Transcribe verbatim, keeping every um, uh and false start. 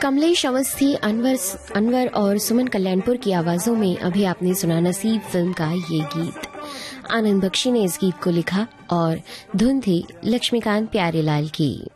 कमलेश अवस्थी, अनवर अनवर और सुमन कल्याणपुर की आवाजों में अभी आपने सुना नसीब फिल्म का ये गीत। आनंद बख्शी ने इस गीत को लिखा और धुन थी लक्ष्मीकांत प्यारेलाल की।